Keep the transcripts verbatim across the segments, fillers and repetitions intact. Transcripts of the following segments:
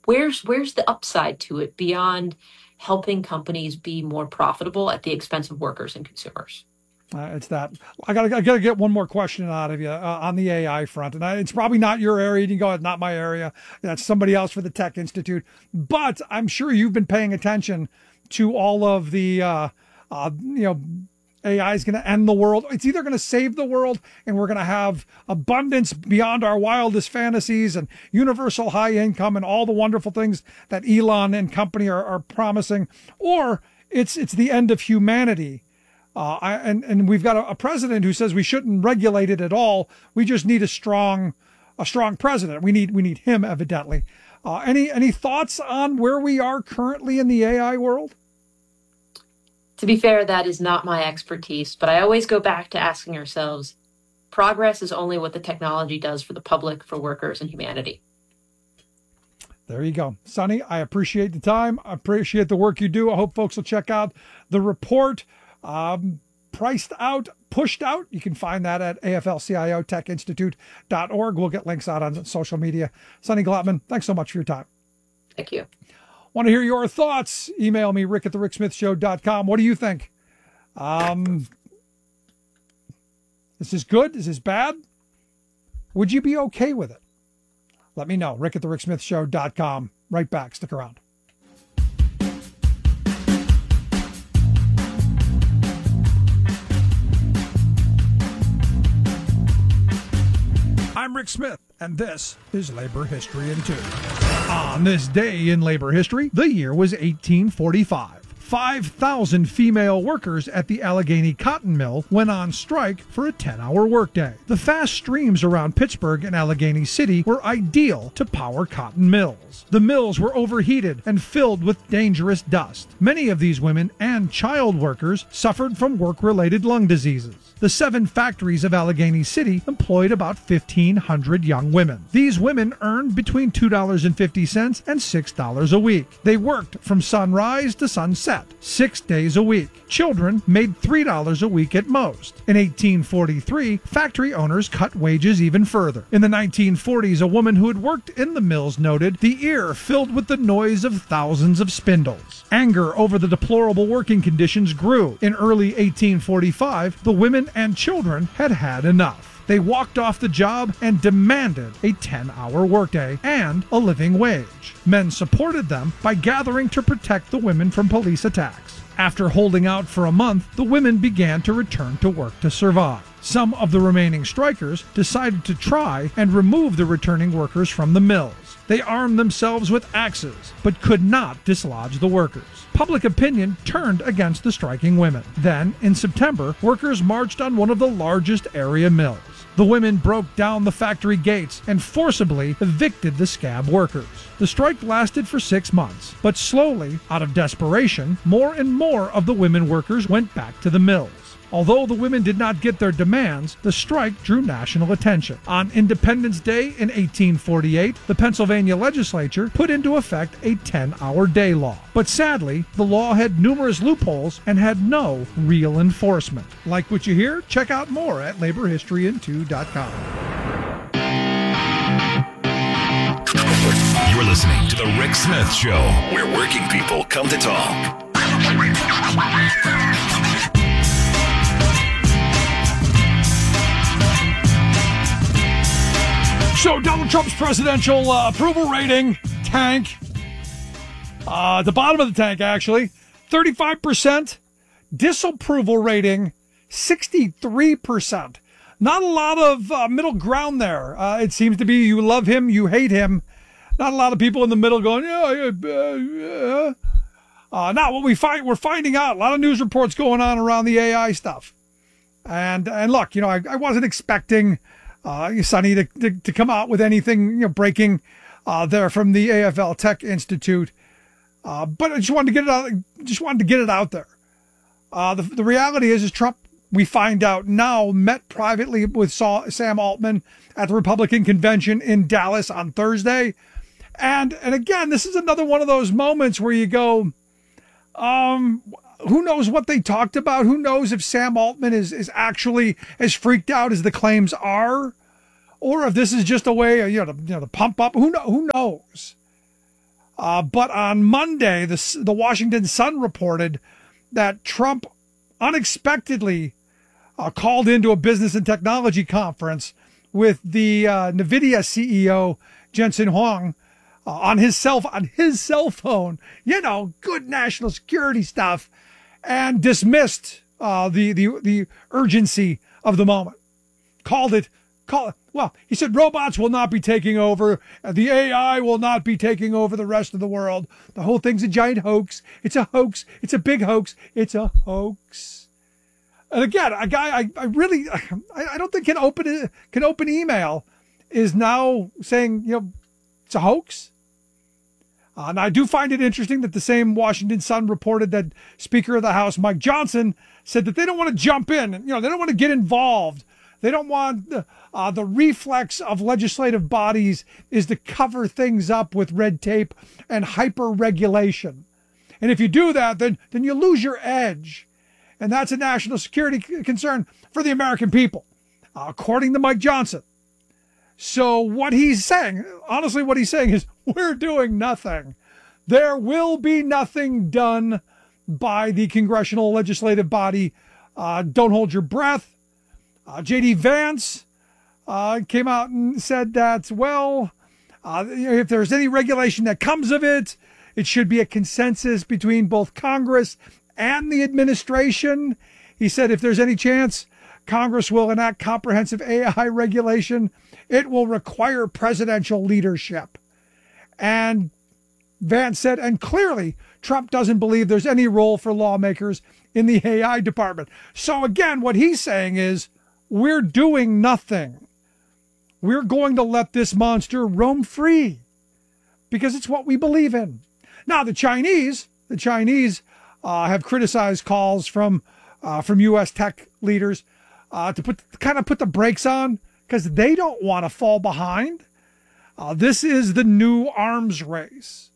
where's where's the upside to it beyond helping companies be more profitable at the expense of workers and consumers? Uh, it's that I got I got to get one more question out of you uh, on the A I front, and I, it's probably not your area. You can go, it's not my area. That's somebody else for the Tech Institute. But I'm sure you've been paying attention to all of the, uh, uh, you know, A I is going to end the world. It's either going to save the world, and we're going to have abundance beyond our wildest fantasies, and universal high income, and all the wonderful things that Elon and company are, are promising, or it's it's the end of humanity. Uh, I, and, and we've got a, a president who says we shouldn't regulate it at all. We just need a strong, a strong president. We need, we need him, evidently. Uh, any, any thoughts on where we are currently in the A I world? To be fair, that is not my expertise, but I always go back to asking ourselves, progress is only what the technology does for the public, for workers, and humanity. There you go. Sonny, I appreciate the time. I appreciate the work you do. I hope folks will check out the report. Um, priced out, pushed out. You can find that at A F L C I O tech institute dot org. We'll get links out on social media. Sonny Glottman, thanks so much for your time. Thank you. Want to hear your thoughts? Email me, rick at the rick smith show dot com. What do you think? Um, is this good? Is this bad? Would you be okay with it? Let me know. rick at the rick smith show dot com. Right back. Stick around. I'm Rick Smith, and this is Labor History in Two. On this day in labor history, the year was eighteen forty-five. five thousand female workers at the Allegheny Cotton Mill went on strike for a ten-hour workday. The fast streams around Pittsburgh and Allegheny City were ideal to power cotton mills. The mills were overheated and filled with dangerous dust. Many of these women and child workers suffered from work-related lung diseases. The seven factories of Allegheny City employed about fifteen hundred young women. These women earned between two dollars and fifty cents and six dollars a week. They worked from sunrise to sunset, six days a week. Children made three dollars a week at most. In eighteen forty-three, factory owners cut wages even further. In the nineteen forties, a woman who had worked in the mills noted, "The ear filled with the noise of thousands of spindles." Anger over the deplorable working conditions grew. In early eighteen forty-five, the women and children had had enough. They walked off the job and demanded a ten-hour workday and a living wage. Men supported them by gathering to protect the women from police attacks. After holding out for a month, the women began to return to work to survive. Some of the remaining strikers decided to try and remove the returning workers from the mills. They armed themselves with axes, but could not dislodge the workers. Public opinion turned against the striking women. Then, in September, workers marched on one of the largest area mills. The women broke down the factory gates and forcibly evicted the scab workers. The strike lasted for six months, but slowly, out of desperation, more and more of the women workers went back to the mills. Although the women did not get their demands, the strike drew national attention. On Independence Day in eighteen forty-eight, the Pennsylvania legislature put into effect a ten-hour day law. But sadly, the law had numerous loopholes and had no real enforcement. Like what you hear? Check out more at labor history in two dot com. You're listening to The Rick Smith Show, where working people come to talk. So Donald Trump's presidential uh, approval rating tank, uh, the bottom of the tank actually, thirty-five percent. Disapproval rating, sixty-three percent. Not a lot of uh, middle ground there. Uh, it seems to be you love him, you hate him. Not a lot of people in the middle going, yeah, yeah, yeah. Uh, now what we find, we're finding out, a lot of news reports going on around the A I stuff. And and look, you know, I, I wasn't expecting Uh, Sonny to, to, to come out with anything, you know, breaking uh, there from the A F L Tech Institute. Uh, but I just wanted to get it out, just wanted to get it out there. Uh, the, the reality is, is Trump, we find out now, met privately with Saw, Sam Altman at the Republican convention in Dallas on Thursday. And, and again, this is another one of those moments where you go, um, who knows what they talked about? Who knows if Sam Altman is, is actually as freaked out as the claims are? Or if this is just a way, you know, to, you know, to pump up. Who, know, who knows? Uh, but on Monday, the, the Washington Sun reported that Trump unexpectedly uh, called into a business and technology conference with the uh, NVIDIA C E O, Jensen Huang, uh, on his cell on his cell phone. You know, good national security stuff, and dismissed uh, the the the urgency of the moment. Called it. Call it. Well, he said robots will not be taking over. The A I will not be taking over the rest of the world. The whole thing's a giant hoax. It's a hoax. It's a big hoax. It's a hoax. And again, a guy I, I really I, I don't think can open can open email is now saying, you know, it's a hoax. Uh, and I do find it interesting that the same Washington Sun reported that Speaker of the House Mike Johnson said that they don't want to jump in. You know, they don't want to get involved. They don't want the, uh, the reflex of legislative bodies is to cover things up with red tape and hyper regulation. And if you do that, then, then you lose your edge. And that's a national security concern for the American people, uh, according to Mike Johnson. So what he's saying, honestly, what he's saying is we're doing nothing. There will be nothing done by the congressional legislative body. Uh, don't hold your breath. Uh, J D Vance uh, came out and said that, well, uh, if there's any regulation that comes of it, it should be a consensus between both Congress and the administration. He said if there's any chance Congress will enact comprehensive A I regulation, it will require presidential leadership. And Vance said, and clearly Trump doesn't believe there's any role for lawmakers in the A I department. So again, what he's saying is, we're doing nothing. We're going to let this monster roam free because it's what we believe in. Now, the Chinese, the Chinese uh, have criticized calls from uh, from U S tech leaders uh, to put kind of put the brakes on because they don't want to fall behind. Uh, this is the new arms race.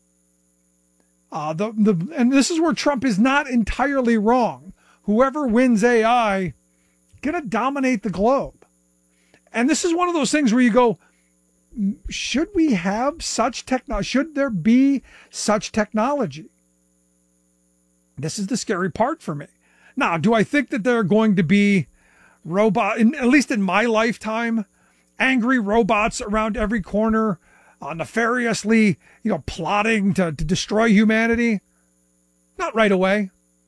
Uh, the the and this is where Trump is not entirely wrong. Whoever wins A I going to dominate the globe. And this is one of those things where you go, should we have such technology? Should there be such technology? This is the scary part for me. Now, do I think that there are going to be robot, in, at least in my lifetime, angry robots around every corner, uh, nefariously, you know, plotting to, to destroy humanity? Not right away.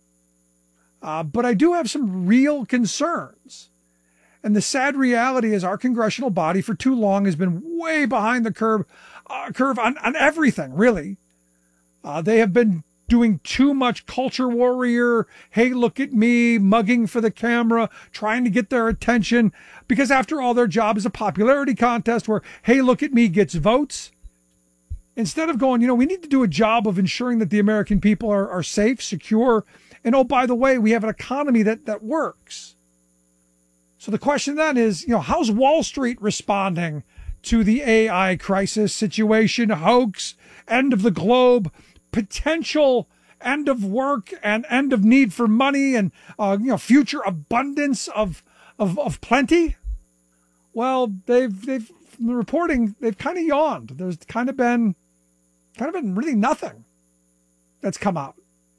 Uh, but I do have some real concerns. And the sad reality is our congressional body for too long has been way behind the curve, uh, curve on, on everything, really. Uh, they have been doing too much culture warrior, hey, look at me, mugging for the camera, trying to get their attention. Because after all, their job is a popularity contest where, hey, look at me gets votes. Instead of going, you know, we need to do a job of ensuring that the American people are, are safe, secure, and oh, by the way, we have an economy that, that works. So the question then is, you know, how's Wall Street responding to the A I crisis situation, hoax, end of the globe, potential end of work and end of need for money and, uh, you know, future abundance of, of, of plenty? Well, they've, they've, from the reporting, they've kind of yawned. There's kind of been, kind of been really nothing that's come out.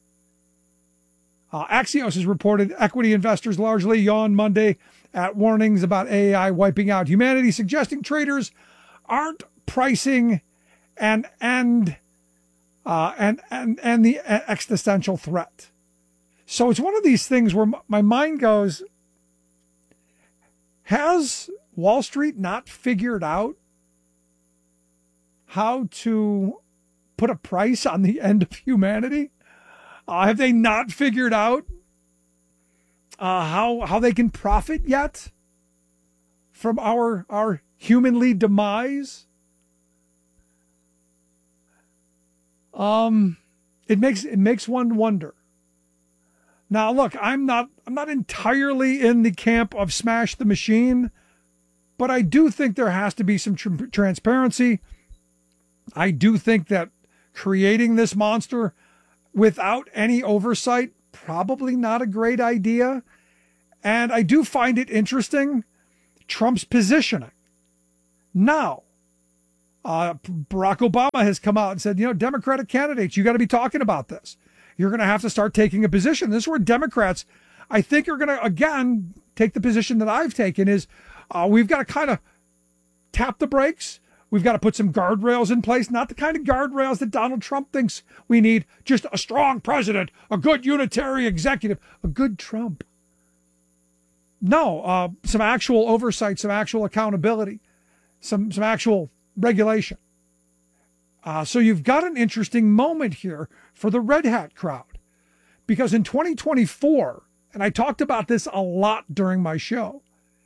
Uh, Axios has reported equity investors largely yawned Monday at warnings about A I wiping out humanity, suggesting traders aren't pricing and and uh, and and and the existential threat. So it's one of these things where my mind goes: has Wall Street not figured out how to put a price on the end of humanity? Uh, have they not figured out uh, how how they can profit yet from our our humanly demise? Um, it makes it makes one wonder. Now, look, I'm not I'm not entirely in the camp of smash the machine, but I do think there has to be some tr- transparency. I do think that creating this monster without any oversight, probably not a great idea. And I do find it interesting, Trump's positioning. Now, Uh, Barack Obama has come out and said, you know, Democratic candidates, you got to be talking about this. You're going to have to start taking a position. This is where Democrats, I think, are going to, again, take the position that I've taken is uh, we've got to kind of tap the brakes. We've got to put some guardrails in place, not the kind of guardrails that Donald Trump thinks we need. Just a strong president, a good unitary executive, a good Trump. No, uh, some actual oversight, some actual accountability, some, some actual regulation. Uh, so you've got an interesting moment here for the Red Hat crowd. Because in twenty twenty-four, and I talked about this a lot during my show,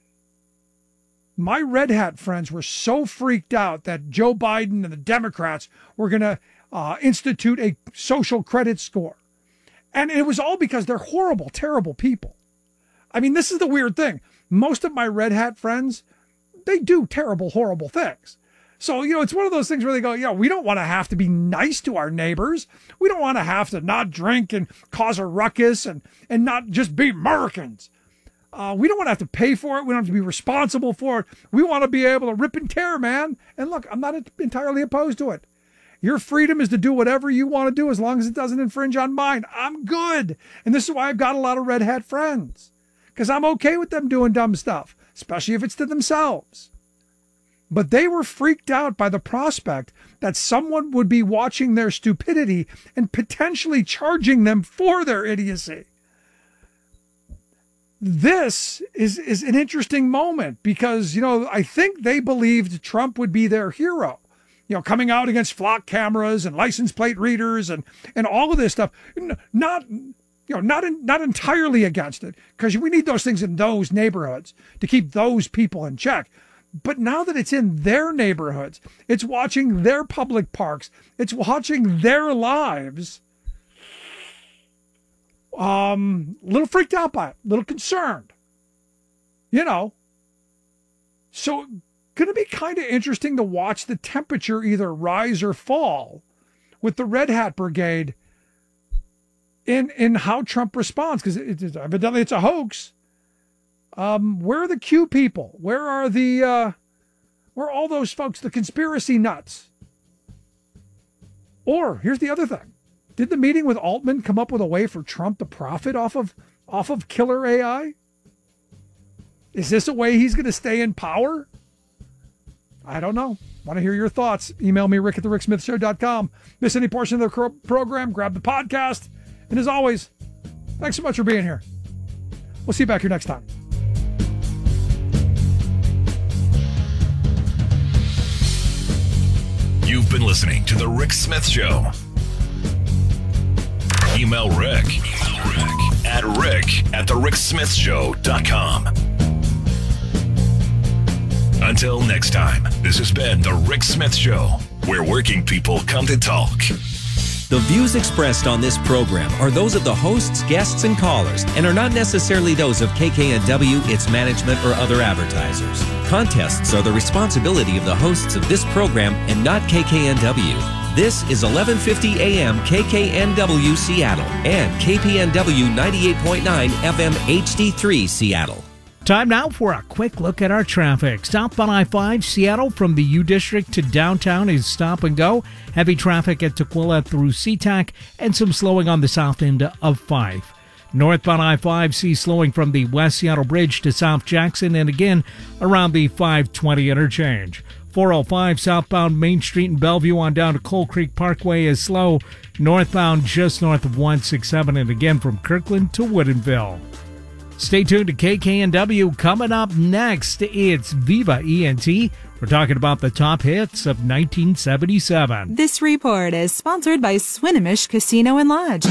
my Red Hat friends were so freaked out that Joe Biden and the Democrats were going to uh, institute a social credit score. And it was all because they're horrible, terrible people. I mean, this is the weird thing. Most of my Red Hat friends, they do terrible, horrible things. So, you know, it's one of those things where they go, yeah, we don't want to have to be nice to our neighbors. We don't want to have to not drink and cause a ruckus and, and not just be Americans. Uh, we don't want to have to pay for it. We don't have to be responsible for it. We want to be able to rip and tear, man. And look, I'm not entirely opposed to it. Your freedom is to do whatever you want to do as long as it doesn't infringe on mine. I'm good. And this is why I've got a lot of Red Hat friends, because I'm okay with them doing dumb stuff, especially if it's to themselves. But they were freaked out by the prospect that someone would be watching their stupidity and potentially charging them for their idiocy. This is, is an interesting moment because, you know, I think they believed Trump would be their hero, you know, coming out against flock cameras and license plate readers and, and all of this stuff. Not, you know, not, in, not entirely against it, because we need those things in those neighborhoods to keep those people in check. But now that it's in their neighborhoods, it's watching their public parks, it's watching their lives, um, a little freaked out by it, a little concerned, you know. So going to be kind of interesting to watch the temperature either rise or fall with the Red Hat Brigade in, in how Trump responds, because it, it, evidently it's a hoax. Um, where are the Q people? Where are the, uh, where are all those folks, the conspiracy nuts? Or here's the other thing. Did the meeting with Altman come up with a way for Trump to profit off of, off of killer A I? Is this a way he's going to stay in power? I don't know. Want to hear your thoughts? Email me, rick at the rick smith show dot com. Miss any portion of the program, grab the podcast. And as always, thanks so much for being here. We'll see you back here next time. You've been listening to The Rick Smith Show. Email Rick, Rick at rick at the rick smith show dot com. Until next time, this has been The Rick Smith Show, where working people come to talk. The views expressed on this program are those of the hosts, guests, and callers, and are not necessarily those of K K N W, its management, or other advertisers. Contests are the responsibility of the hosts of this program and not K K N W. This is eleven fifty A M K K N W Seattle and K P N W ninety-eight point nine F M H D three Seattle. Time now for a quick look at our traffic. Southbound I five Seattle from the U District to downtown is stop and go. Heavy traffic at Tukwila through SeaTac and some slowing on the south end of five. Northbound I five C slowing from the West Seattle Bridge to South Jackson and again around the five twenty interchange. four oh five southbound Main Street in Bellevue on down to Coal Creek Parkway is slow. Northbound just north of one sixty-seven and again from Kirkland to Woodinville. Stay tuned to K K N W. Coming up next, it's Viva E N T. We're talking about the top hits of nineteen seventy-seven. This report is sponsored by Swinomish Casino and Lodge.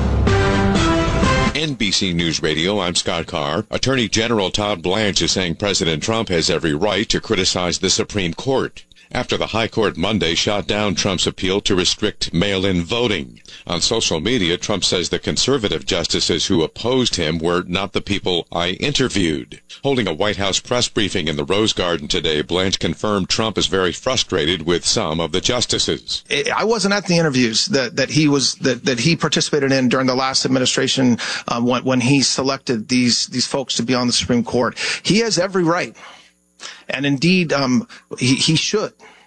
N B C News Radio, I'm Scott Carr. Attorney General Todd Blanche is saying President Trump has every right to criticize the Supreme Court after the High Court Monday shot down Trump's appeal to restrict mail-in voting. On social media, Trump says the conservative justices who opposed him were not the people I interviewed. Holding a White House press briefing in the Rose Garden today, Blanche confirmed Trump is very frustrated with some of the justices. I wasn't at the interviews that, that he was that, that he participated in during the last administration um, when, when he selected these these folks to be on the Supreme Court. He has every right. And indeed, um, he, he should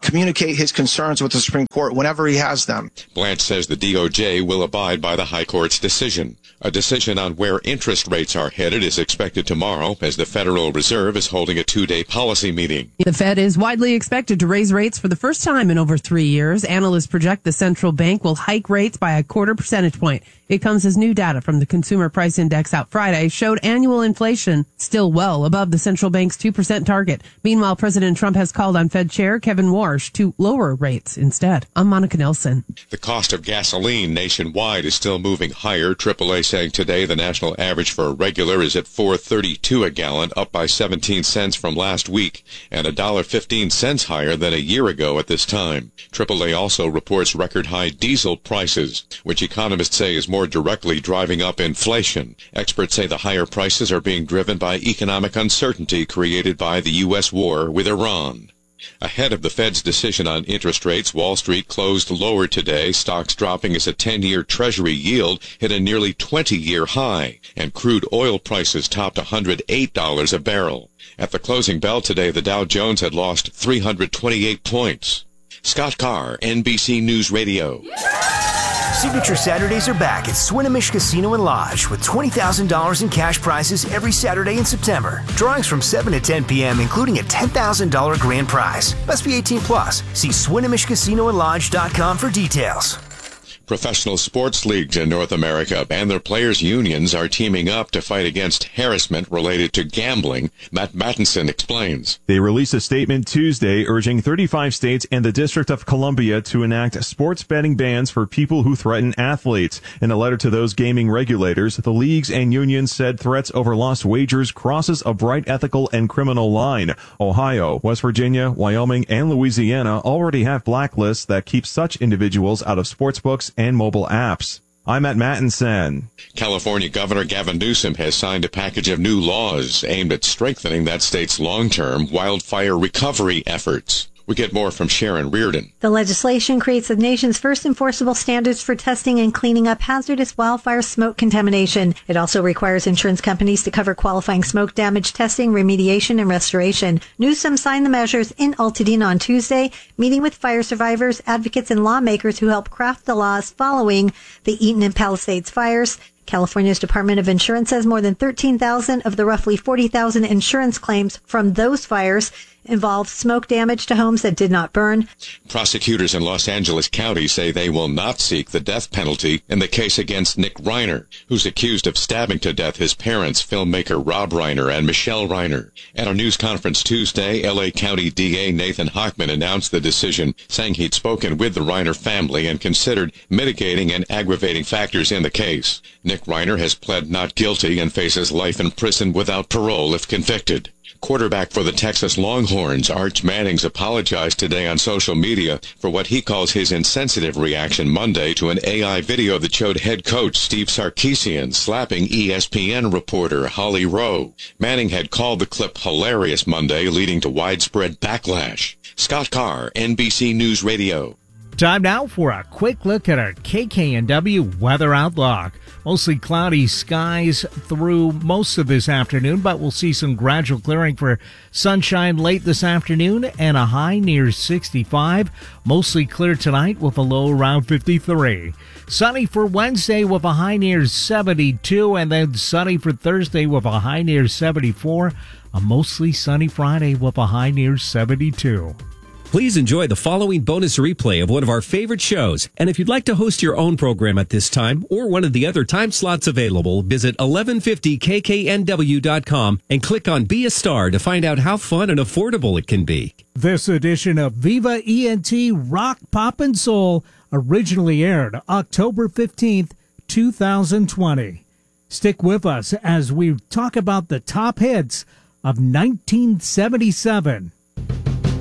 communicate his concerns with the Supreme Court whenever he has them. Blanche says the D O J will abide by the High Court's decision. A decision on where interest rates are headed is expected tomorrow as the Federal Reserve is holding a two-day policy meeting. The Fed is widely expected to raise rates for the first time in over three years. Analysts project the central bank will hike rates by a quarter percentage point. It comes as new data from the Consumer Price Index out Friday showed annual inflation still well above the central bank's two percent target. Meanwhile, President Trump has called on Fed Chair Kevin Warsh to lower rates instead. I'm Monica Nelson. The cost of gasoline nationwide is still moving higher. triple A saying today the national average for a regular is at four thirty-two a gallon, up by seventeen cents from last week, and one dollar fifteen higher than a year ago at this time. triple A also reports record high diesel prices, which economists say is more directly driving up inflation. Experts say the higher prices are being driven by economic uncertainty created by the U S war with Iran. Ahead of the Fed's decision on interest rates, Wall Street closed lower today, stocks dropping as a ten-year Treasury yield hit a nearly twenty-year high, and crude oil prices topped one hundred eight dollars a barrel. At the closing bell today, the Dow Jones had lost three hundred twenty-eight points. Scott Carr, N B C News Radio. Signature Saturdays are back at Swinomish Casino and Lodge with twenty thousand dollars in cash prizes every Saturday in September. Drawings from seven to ten p.m. including a ten thousand dollars grand prize. Must be eighteen plus. See Swinomish Casino and Lodge dot com for details. Professional sports leagues in North America and their players' unions are teaming up to fight against harassment related to gambling. Matt Mattinson explains. They released a statement Tuesday urging thirty-five states and the District of Columbia to enact sports betting bans for people who threaten athletes. In a letter to those gaming regulators, the leagues and unions said threats over lost wagers crosses a bright ethical and criminal line. Ohio, West Virginia, Wyoming, and Louisiana already have blacklists that keep such individuals out of sportsbooks and mobile apps. I'm at Mattinson. California Governor Gavin Newsom has signed a package of new laws aimed at strengthening that state's long-term wildfire recovery efforts. We get more from Sharon Reardon. The legislation creates the nation's first enforceable standards for testing and cleaning up hazardous wildfire smoke contamination. It also requires insurance companies to cover qualifying smoke damage testing, remediation, and restoration. Newsom signed the measures in Altadena on Tuesday, meeting with fire survivors, advocates, and lawmakers who helped craft the laws following the Eaton and Palisades fires. California's Department of Insurance says more than thirteen thousand of the roughly forty thousand insurance claims from those fires involved smoke damage to homes that did not burn. Prosecutors in Los Angeles County say they will not seek the death penalty in the case against Nick Reiner, who's accused of stabbing to death his parents, filmmaker Rob Reiner and Michelle Reiner. At a news conference Tuesday, L A County D A Nathan Hochman announced the decision, saying he'd spoken with the Reiner family and considered mitigating and aggravating factors in the case. Nick Reiner has pled not guilty and faces life in prison without parole if convicted. Quarterback for the Texas Longhorns, Arch Mannings, apologized today on social media for what he calls his insensitive reaction Monday to an A I video that showed head coach Steve Sarkisian slapping E S P N reporter Holly Rowe. Manning had called the clip hilarious Monday, leading to widespread backlash. Scott Carr, N B C News Radio. Time now for a quick look at our K K N W weather outlook. Mostly cloudy skies through most of this afternoon, but we'll see some gradual clearing for sunshine late this afternoon and a high near sixty-five. Mostly clear tonight with a low around fifty-three. Sunny for Wednesday with a high near seventy-two, and then sunny for Thursday with a high near seventy-four. A mostly sunny Friday with a high near seventy-two. Please enjoy the following bonus replay of one of our favorite shows. And if you'd like to host your own program at this time or one of the other time slots available, visit eleven fifty K K N W dot com and click on Be a Star to find out how fun and affordable it can be. This edition of Viva E N T Rock, Pop, and Soul originally aired October fifteenth, two thousand twenty. Stick with us as we talk about the top hits of nineteen seventy-seven.